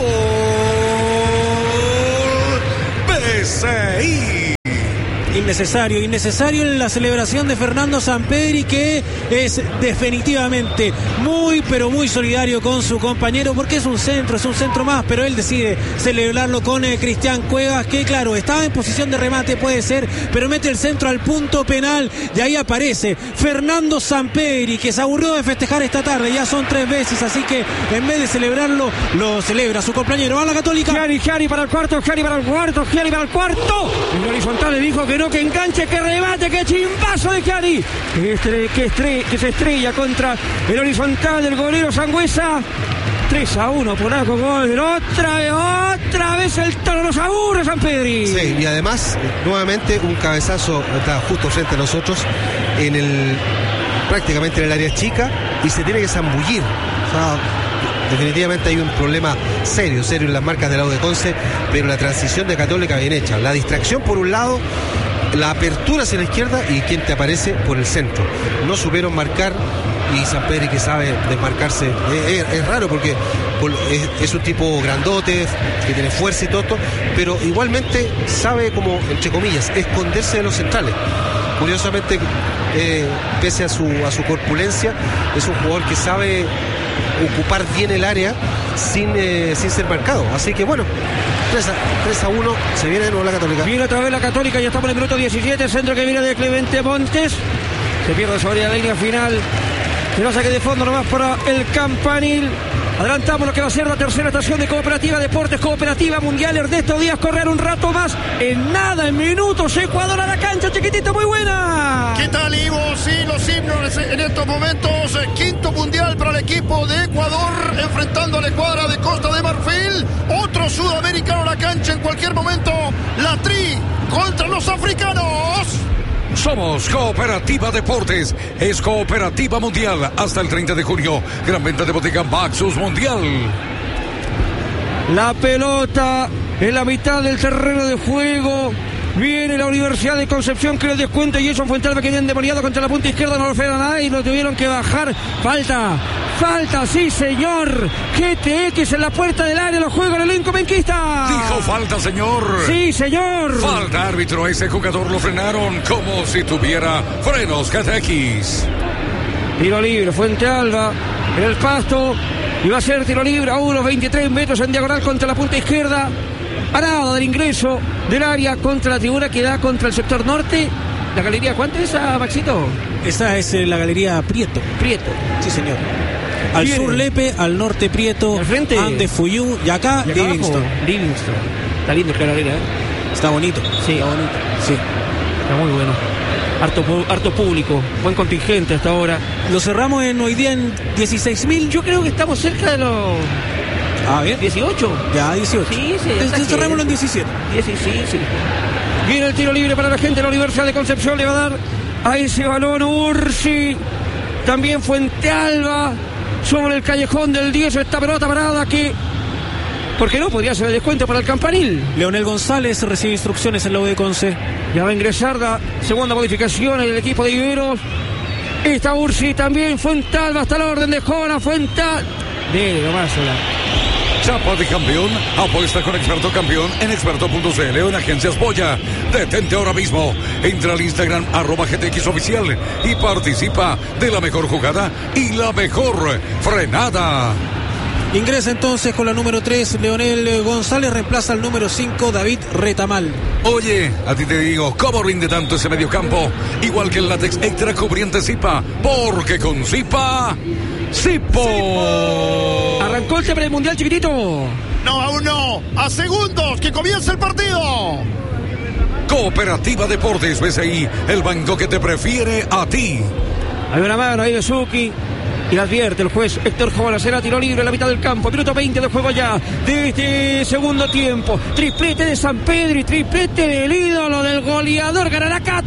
gol, B C I. Innecesario, innecesario en la celebración de Fernando Sampedri, que es definitivamente muy, pero muy solidario con su compañero, porque es un centro, es un centro más, pero él decide celebrarlo con eh, Cristian Cuevas, que claro, estaba en posición de remate, puede ser, pero mete el centro al punto penal, y ahí aparece Fernando Sampedri, que se aburrió de festejar esta tarde, ya son tres veces, así que en vez de celebrarlo, lo celebra su compañero. Va la Católica. Gianni, Gianni para el cuarto, Gianni para el cuarto, Gianni para el cuarto. El horizontal le dijo que no, que enganche, que remate, que chimbazo de Gianni, que, estre, que, estre, que se estrella contra el horizontal del golero Sangüesa. tres a uno, polaco, gol. Otra vez, otra vez el toro nos aburre, Sampedri. Sí, y además, nuevamente un cabezazo está justo frente a nosotros, en el prácticamente en el área chica, y se tiene que zambullir. O sea, definitivamente hay un problema serio, serio en las marcas del lado de Conce, pero la transición de Católica bien hecha. La distracción por un lado, la apertura hacia la izquierda y quien te aparece por el centro. No supieron marcar, y Sampedri, que sabe desmarcarse, es, es, es raro porque es, es un tipo grandote, que tiene fuerza y todo esto, pero igualmente sabe, como entre comillas, esconderse de los centrales. Curiosamente, eh, pese a su, a su corpulencia, es un jugador que sabe ocupar bien el área sin, eh, sin ser marcado. Así que bueno, tres a uno, se viene de nuevo la Católica. Viene otra vez la Católica, ya estamos en el minuto diecisiete, centro que viene de Clemente Montes, se pierde sobre la línea final, se va a saque de fondo nomás para el Campanil. Adelantamos lo que va a ser la tercera estación de Cooperativa Deportes, Cooperativa Mundial. Ernesto Díaz, correr un rato más, en nada, en minutos, Ecuador a la cancha, chiquitito, muy buena. ¿Qué tal, Ivo? Sí, los himnos en estos momentos, eh, quinto mundial para el equipo de Ecuador, enfrentando a la escuadra de Costa de Marfil, otro sudamericano a la cancha en cualquier momento, la Tri contra los africanos. Somos Cooperativa Deportes, es Cooperativa Mundial hasta el treinta de junio. Gran venta de bodega Maxus Mundial. La pelota en la mitad del terreno de juego. Viene la Universidad de Concepción, que le descuenta, y Jason Fuentalba, que viene endemoniado contra la punta izquierda, no lo frena nada y lo tuvieron que bajar. Falta, falta, sí señor. G T X en la puerta del área, lo juega el elenco benquista. Dijo falta, señor. Sí, señor. Falta, árbitro, a ese jugador lo frenaron como si tuviera frenos G T X. Tiro libre, Fuentalba en el pasto, y va a ser tiro libre a unos veintitrés metros en diagonal contra la punta izquierda. A nada del ingreso del área contra la tribuna que da contra el sector norte. ¿La galería cuánto es esa, Maxito? Esa es eh, la galería Prieto. Prieto. Sí, señor. Al Bien. sur Lepe, al norte Prieto, al frente Andes Fuyú, y acá, y acá Livingston. abajo, Livingston. Está lindo el galera, ¿eh? Está bonito. Sí, está bonito. Sí. Está muy bueno. Harto, harto público, buen contingente hasta ahora. Lo cerramos en hoy día en dieciséis mil. Yo creo que estamos cerca de los... Ah, bien. dieciocho. Ya, dieciocho. Sí, sí. Entonces cerrémoslo en diecisiete. dieciséis, sí. Viene el tiro libre para la gente de la Universidad de Concepción. Le va a dar a ese balón Ursi. También Fuentealba. Sobre el callejón del diez. Esta pelota parada que... ¿Por qué no? Podría ser el descuento para el Campanil. Leonel González recibe instrucciones en la U de Conce. Ya va a ingresar la segunda modificación en el equipo de Iberos. Está Ursi también. Fuentealba hasta la orden de Jona. Fuentealba. Dele nomás la... Chapa de campeón, apuesta con Experto Campeón en experto punto c l o en Agencias Boya. Detente ahora mismo, entra al Instagram arroba G T X oficial y participa de la mejor jugada y la mejor frenada. Ingresa entonces con la número tres, Leonel González, reemplaza al número cinco, David Retamal. Oye, a ti te digo, ¿cómo rinde tanto ese mediocampo? Igual que el látex extra cubriente Zipa, porque con Zipa... ¡Zipo! Arrancó el tema del mundial, chiquitito. No, aún no. A segundos que comience el partido. Cooperativa Deportes, B C I, el banco que te prefiere a ti. Hay una mano ahí de Suki. Y la advierte el juez Héctor Jona. Será tiro libre en la mitad del campo. Minuto veinte de juego ya de este segundo tiempo. Triplete de Sampedri, triplete del ídolo del goleador. Ganará Cato.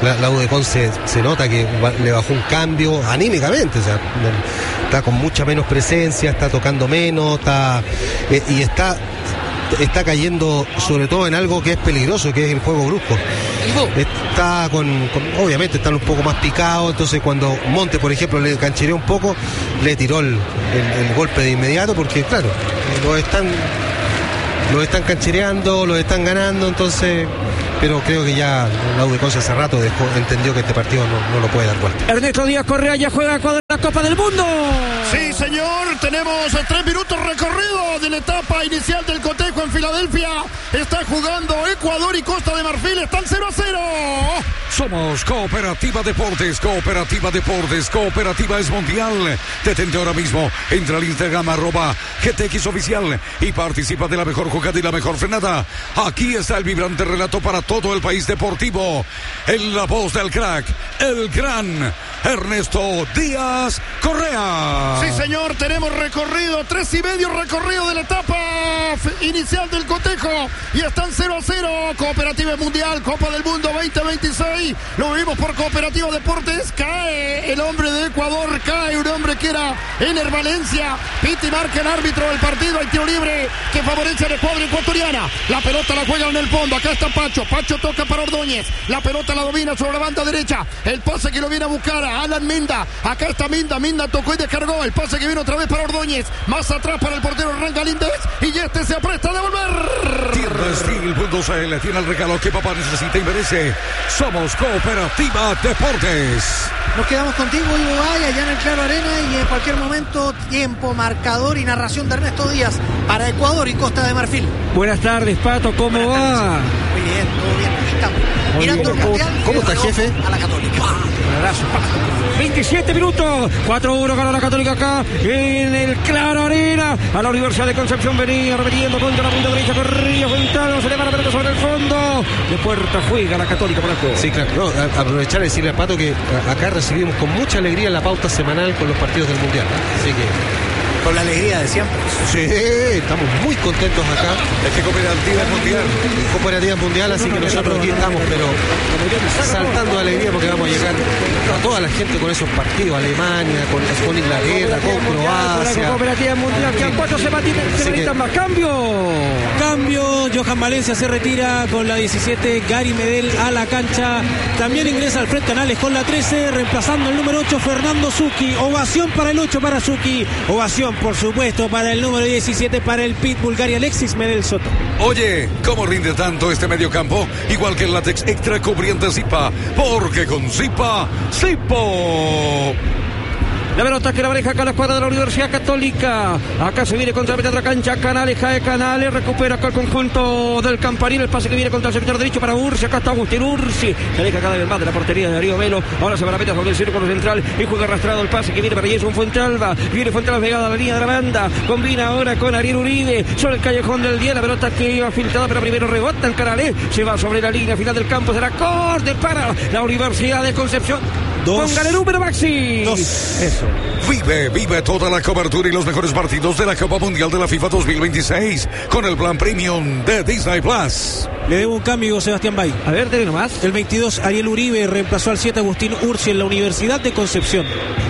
la, la U de Conce se nota que le bajó un cambio anímicamente, o sea, está con mucha menos presencia, está tocando menos, está eh, y está está cayendo sobre todo en algo que es peligroso, que es el juego brusco. Está con, con obviamente están un poco más picados, entonces cuando Monte, por ejemplo, le canchereó un poco, le tiró el, el, el golpe de inmediato, porque claro, lo están lo están canchereando, lo están ganando, entonces, pero creo que ya la U de Conce hace rato dejó, entendió que este partido no, no lo puede dar vuelta. Ernesto Díaz Correa ya juega con la Copa del Mundo. Sí, señor, tenemos tres minutos recorridos de la etapa inicial del cotejo en Filadelfia. Está jugando Ecuador y Costa de Marfil, están cero a cero. Somos Cooperativa Deportes, Cooperativa Deportes, Cooperativa es mundial. Detente ahora mismo, entra al Instagram arroba G T X oficial y participa de la mejor jugada y la mejor frenada. Aquí está el vibrante relato para todo el país deportivo. En la voz del crack, el gran Ernesto Díaz Correa. Sí, señor, tenemos recorrido, tres y medio recorrido de la etapa inicial del cotejo y están cero a cero. Cooperativa Mundial, Copa del Mundo veinte veintiséis. Lo vimos por Cooperativa Deportes. Cae el hombre de Ecuador, cae un hombre que era Ener Valencia. Piti marca el árbitro del partido. Hay tiro libre que favorece a la escuadra ecuatoriana. La pelota la juega en el fondo. Acá está Pacho. Pacho toca para Ordóñez. La pelota la domina sobre la banda derecha. El pase que lo viene a buscar a Alan Minda. Acá está Minda. Minda tocó y descargó. El pase que viene otra vez para Ordóñez. Más atrás para el portero Hernán Galíndez. Y este se apresta a devolver. Tienda Steel punto C L tiene el regalo que papá necesita y merece. Somos Cooperativa Deportes. Nos quedamos contigo, Ivo Valle, allá en el Claro Arena, y en cualquier momento, tiempo, marcador y narración de Ernesto Díaz para Ecuador y Costa de Marfil. Buenas tardes, Pato, ¿cómo Buenas va? Tardes. Muy bien, todo bien, aquí estamos. Muy Mirando bien. el mundial. ¿Cómo está, jefe? A la Católica. Un abrazo, Pato. veintisiete minutos, cuatro a uno gana la Católica acá en el Claro Arena. A la Universidad de Concepción venía remetiendo contra la punta derecha, corría Fuentano, se le va la pelota sobre el fondo. De puerta juega la Católica por el juego. Sí, claro. No, a, aprovechar y decirle a Pato que a, acá recibimos con mucha alegría la pauta semanal con los partidos del Mundial. Así que... Con la alegría de siempre. Sí, estamos muy contentos acá. Es que Cooperativa Mundial. Cooperativa Mundial, así que nosotros aquí estamos, pero saltando de alegría porque vamos a llegar a toda la gente con esos partidos. Alemania, con, con Inglaterra, con Croacia. Cooperativa Mundial, que a cuatro se necesitan más. Cambio. Cambio, Johan Valencia se retira con la diecisiete, Gary Medel a la cancha. También ingresa Alfred Canales con la trece, reemplazando el número ocho, Fernando Zucchi. Ovación para el ocho, para Zucchi. Ovación, por supuesto, para el número diecisiete, para el Pitbull, Gary Alexis Medel Soto. Oye, ¿cómo rinde tanto este mediocampo? Igual que el látex extra cubriente Zipa, porque con Zipa, Zipo. La pelota que la maneja acá la escuadra de la Universidad Católica. Acá se viene contra la otra cancha. Canales, cae Canales. Recupera acá el conjunto del Campanil. El pase que viene contra el sector derecho para Ursi. Acá está Agustín Ursi. Se aleja cada vez más de la portería de Darío Velo. Ahora se va a la meta sobre el círculo central. Y juega arrastrado el pase que viene para Jason Fuentealba. Viene Fuentealba pegada a la línea de la banda. Combina ahora con Ariel Uribe. Sobre el callejón del día. La pelota que iba filtrada, pero primero rebota en Canales. Se va sobre la línea final del campo. Será corte para la Universidad de Concepción. Dos. Póngale el número, Maxi. Dos. Eso. Vive, vive toda la cobertura y los mejores partidos de la Copa Mundial de la FIFA dos mil veintiséis con el plan premium de Disney Plus. Le debo un cambio, Sebastián Bay. A ver, debe nomás. El veintidós, Ariel Uribe, reemplazó al siete, Agustín Ursi, en la Universidad de Concepción.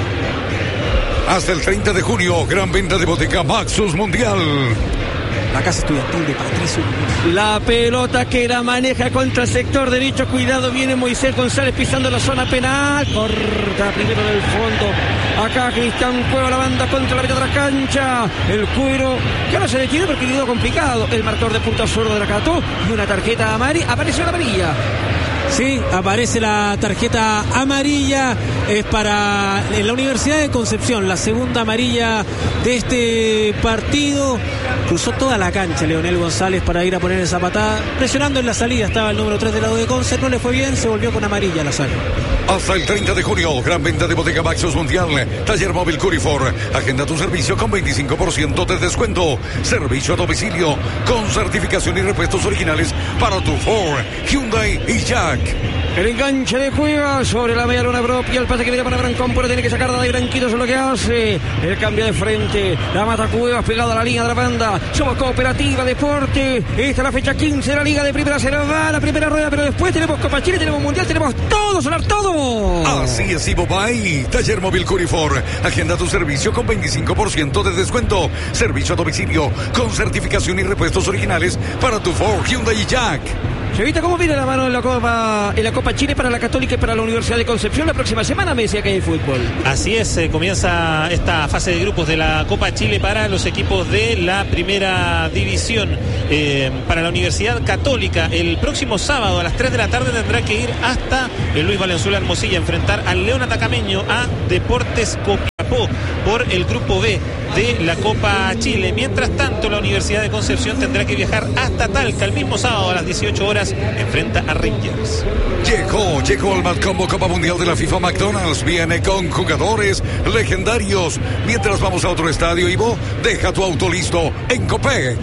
Hasta el treinta de junio, gran venta de botica Maxus Mundial. La casa estudiantil de Patricio. La pelota que la maneja contra el sector derecho. Cuidado, viene Moisés González pisando la zona penal. Corta primero del fondo. Acá Cristian Cueva, la banda contra la mitad de la cancha. El cuero que ahora se detiene porque quedó complicado. El marcador de punta zurdo de la Cato. Y una tarjeta amarilla. Apareció la amarilla. Sí, aparece la tarjeta amarilla, es para en la Universidad de Concepción, la segunda amarilla de este partido. Cruzó toda la cancha Leonel González para ir a poner esa patada, presionando en la salida, estaba el número tres del lado de Conce, no le fue bien, se volvió con amarilla la sala. Hasta el treinta de junio, gran venta de botica Maxus Mundial, taller móvil Curifor, agenda tu servicio con veinticinco por ciento de descuento, servicio a domicilio con certificación y repuestos originales para tu Ford, Hyundai y Jack. El enganche de Cuevas sobre la media luna propia. El pase que viene para Brancón, pero tiene que sacar de Branquito. Eso es lo que hace. El cambio de frente. La mata Cuevas pegado a la línea de la banda. Somos Cooperativa Deporte. Esta es la fecha quince de la Liga de Primera. Se nos va la primera rueda, pero después tenemos Copa Chile, tenemos Mundial, tenemos todo, sonar todo. Así es, Ibobay. Taller Móvil Curifor. Agenda tu servicio con veinticinco por ciento de descuento. Servicio a domicilio con certificación y repuestos originales para tu Ford, Hyundai y Jack. Chavita, ¿cómo viene la mano en la Copa en la Copa Chile para la Católica y para la Universidad de Concepción? La próxima semana me decía que hay fútbol. Así es, eh, comienza esta fase de grupos de la Copa Chile para los equipos de la primera división. Eh, para la Universidad Católica, el próximo sábado a las tres de la tarde tendrá que ir hasta el Luis Valenzuela Hermosilla a enfrentar al León Atacameño a Deportes Copiapó por el grupo B de la Copa Chile. Mientras tanto, la Universidad de Concepción tendrá que viajar hasta Talca el mismo sábado a las dieciocho horas, enfrenta a Rangers. Llegó, llegó el Matcombo Copa Mundial de la FIFA McDonald's. Viene con jugadores legendarios. Mientras vamos a otro estadio, Ivo, deja tu auto listo en Copec.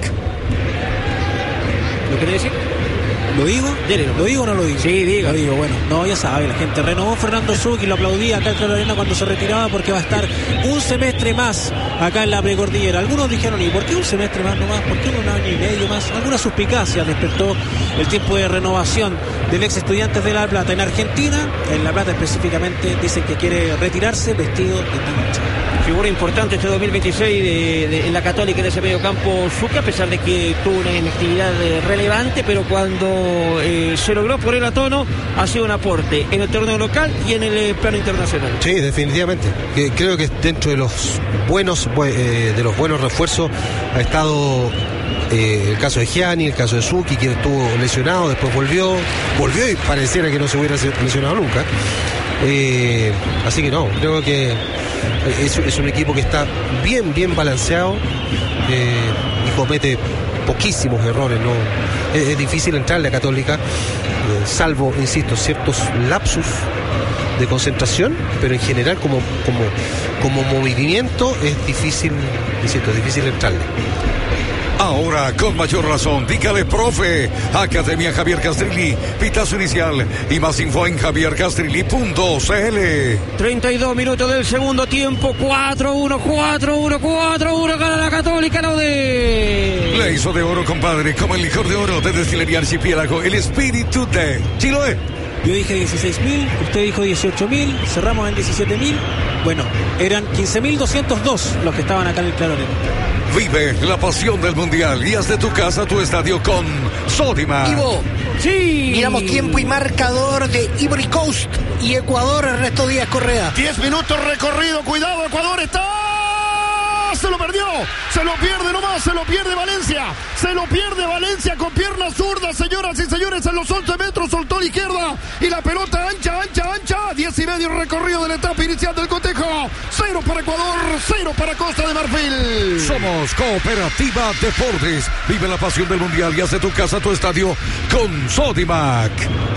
¿Lo querés decir? ¿Lo digo? Dele, ¿Lo digo o no lo digo? Sí, diga. Lo digo, bueno, no, ya sabe, la gente renovó Fernando Zucchi, lo aplaudía acá en Claro Arena cuando se retiraba porque va a estar un semestre más acá en la precordillera. Algunos dijeron, ¿y por qué un semestre más nomás? ¿Por qué un año y medio más? Alguna suspicacia despertó el tiempo de renovación del ex Estudiantes de La Plata. En Argentina, en La Plata específicamente, dicen que quiere retirarse vestido de tincha. Figura importante este dos mil veintiséis de, de, en la Católica en ese medio campo Zucchi, a pesar de que tuvo una inactividad eh, relevante, pero cuando eh, se logró poner a tono, ha sido un aporte en el torneo local y en el eh, plano internacional. Sí, definitivamente. Que creo que dentro de los buenos eh, de los buenos refuerzos ha estado eh, el caso de Gianni, el caso de Zucchi, que estuvo lesionado, después volvió, volvió y pareciera que no se hubiera lesionado nunca. Eh, así que no, creo que es, es un equipo que está bien, bien balanceado eh, y comete poquísimos errores, ¿no? Es, es difícil entrarle a Católica, eh, salvo, insisto, ciertos lapsus de concentración, pero en general como, como, como movimiento es difícil, insisto, es difícil entrarle. Ahora, con mayor razón, dígale, profe. Academia Javier Castrilli, pitazo inicial y más info en javier castrilli punto c l. treinta y dos minutos del segundo tiempo, cuatro uno, cuatro uno, cuatro uno, gana la Católica, la U D. Le hizo de oro, compadre, como el licor de oro de Destilería Archipiélago, el espíritu de Chiloé. Yo dije dieciséis mil, usted dijo dieciocho mil, cerramos en diecisiete mil. Bueno, eran quince mil doscientos dos los que estaban acá en el Claro Arena. Vive la pasión del Mundial y haz de tu casa tu estadio con Sodimac. Ivo, sí. Miramos tiempo y marcador de Ivory Coast y Ecuador, Ernesto Díaz Correa. diez minutos recorrido, cuidado, Ecuador está... Se lo perdió, se lo pierde nomás, se lo pierde Valencia, se lo pierde Valencia con pierna zurda, señoras y señores, en los once metros, soltó la izquierda y la pelota ancha, ancha, ancha, diez y medio recorrido de la etapa inicial del cotejo, cero para Ecuador, cero para Costa de Marfil. Somos Cooperativa Deportes, vive la pasión del Mundial y haz de tu casa tu estadio con Sodimac.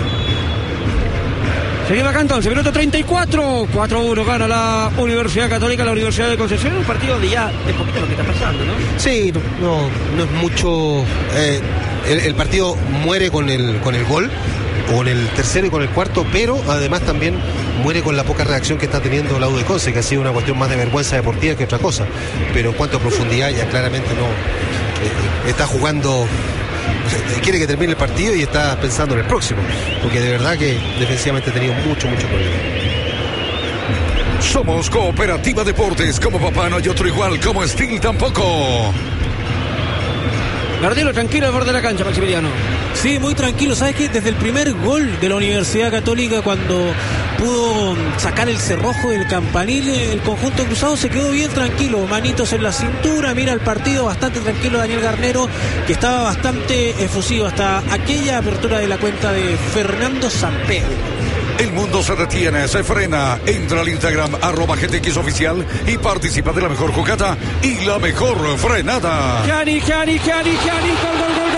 Seguimos acá entonces, minuto treinta y cuatro, cuatro uno gana la Universidad Católica, la Universidad de Concepción, un partido de ya de poquito lo que está pasando, ¿no? Sí, no, no es mucho. Eh, el, el partido muere con el, con el gol, con el tercero y con el cuarto, pero además también muere con la poca reacción que está teniendo la U de Conce, que ha sido una cuestión más de vergüenza deportiva que otra cosa. Pero en cuanto a profundidad, ya claramente no. Eh, está jugando. Quiere que termine el partido y está pensando en el próximo, porque de verdad que defensivamente ha tenido mucho, mucho problema. Somos Cooperativa Deportes, como papá no hay otro igual, como Steel tampoco. Gardelo tranquilo al borde de la cancha, Maximiliano. Sí, muy tranquilo. ¿Sabes qué? Desde el primer gol de la Universidad Católica, cuando pudo sacar el cerrojo del campanil, el conjunto cruzado se quedó bien tranquilo. Manitos en la cintura, mira el partido bastante tranquilo. Daniel Garnero, que estaba bastante efusivo hasta aquella apertura de la cuenta de Fernando Sampedro. El mundo se detiene, se frena. Entra al Instagram, arroba G T X oficial y participa de la mejor jugada y la mejor frenada. Gianni, Gianni, Gianni, Gianni, gol, gol, gol.